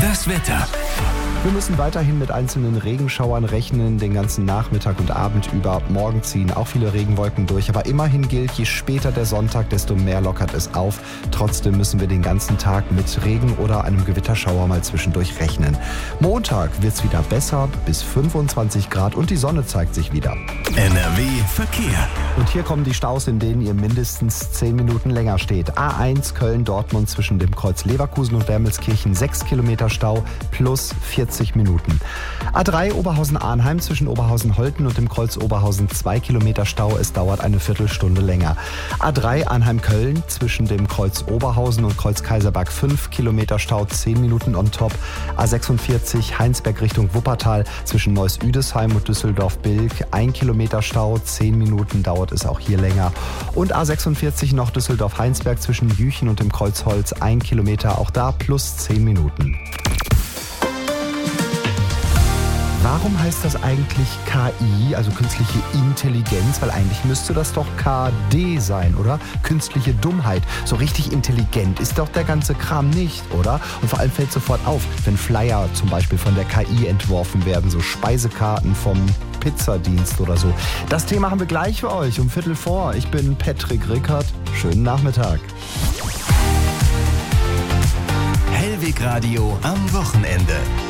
Das Wetter. Wir müssen weiterhin mit einzelnen Regenschauern rechnen, den ganzen Nachmittag und Abend über. Morgen ziehen auch viele Regenwolken durch, aber immerhin gilt, je später der Sonntag, desto mehr lockert es auf. Trotzdem müssen wir den ganzen Tag mit Regen oder einem Gewitterschauer mal zwischendurch rechnen. Montag wird's wieder besser, bis 25 Grad und die Sonne zeigt sich wieder. NRW Verkehr. Und hier kommen die Staus, in denen ihr mindestens 10 Minuten länger steht. A1 Köln-Dortmund zwischen dem Kreuz Leverkusen und Wermelskirchen 6 Kilometer Stau plus 40 Minuten. A3 Oberhausen-Arnheim zwischen Oberhausen-Holten und dem Kreuz Oberhausen 2 Kilometer Stau. Es dauert eine Viertelstunde länger. A3 Arnheim-Köln zwischen dem Kreuz Oberhausen und Kreuz Kaiserberg 5 Kilometer Stau, 10 Minuten on top. A46 Heinsberg Richtung Wuppertal zwischen Neuss-Üdesheim und Düsseldorf-Bilk 1 Kilometer Stau, 10 Minuten dauert es auch hier länger. Und A46 noch Düsseldorf-Heinsberg zwischen Jüchen und dem Kreuz Holz 1 Kilometer, auch da plus 10 Minuten. Warum heißt das eigentlich KI, also künstliche Intelligenz? Weil eigentlich müsste das doch KD sein, oder? Künstliche Dummheit. So richtig intelligent ist doch der ganze Kram nicht, oder? Und vor allem fällt sofort auf, wenn Flyer zum Beispiel von der KI entworfen werden, so Speisekarten vom Pizzadienst oder so. Das Thema haben wir gleich für euch um 15:45. Ich bin Patrick Rickert. Schönen Nachmittag. Hellweg Radio am Wochenende.